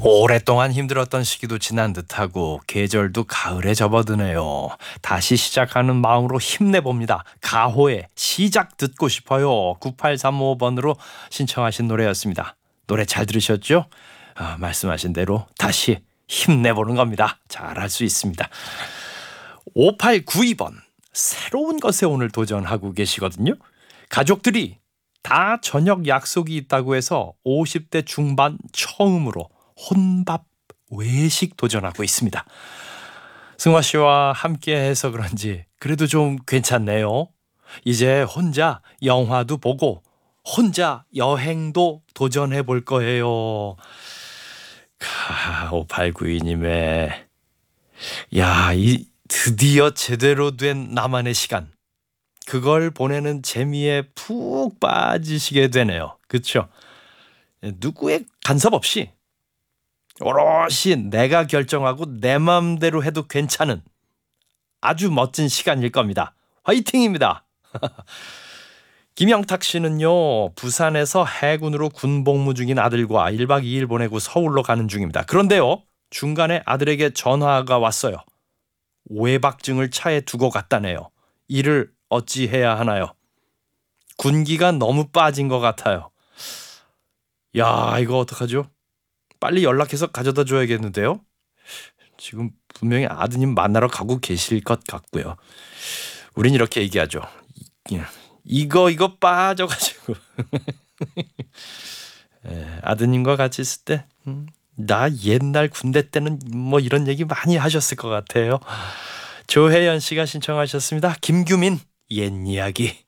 오랫동안 힘들었던 시기도 지난 듯하고 계절도 가을에 접어드네요. 다시 시작하는 마음으로 힘내봅니다. 가호의 시작 듣고 싶어요. 9835번으로 신청하신 노래였습니다. 노래 잘 들으셨죠? 말씀하신 대로 다시 힘내보는 겁니다. 잘할 수 있습니다. 5892번, 새로운 것에 오늘 도전하고 계시거든요. 가족들이 다 저녁 약속이 있다고 해서 50대 중반 처음으로 혼밥 외식 도전하고 있습니다. 승화 씨와 함께 해서 그런지 그래도 좀 괜찮네요. 이제 혼자 영화도 보고 혼자 여행도 도전해 볼 거예요. 5892님의 이 드디어 제대로 된 나만의 시간, 그걸 보내는 재미에 푹 빠지시게 되네요. 그렇죠? 누구의 간섭 없이 오롯이 내가 결정하고 내 마음대로 해도 괜찮은 아주 멋진 시간일 겁니다. 화이팅입니다. 김영탁 씨는요, 부산에서 해군으로 군복무 중인 아들과 1박 2일 보내고 서울로 가는 중입니다. 그런데요, 중간에 아들에게 전화가 왔어요. 외박증을 차에 두고 갔다네요. 이를 어찌해야 하나요? 군기가 너무 빠진 것 같아요. 이거 어떡하죠? 빨리 연락해서 가져다 줘야겠는데요. 지금 분명히 아드님 만나러 가고 계실 것 같고요. 우린 이렇게 얘기하죠. 이거 빠져가지고 아드님과 같이 있을 때 나 옛날 군대 때는 뭐 이런 얘기 많이 하셨을 것 같아요. 조혜연 씨가 신청하셨습니다. 김규민, 옛 이야기.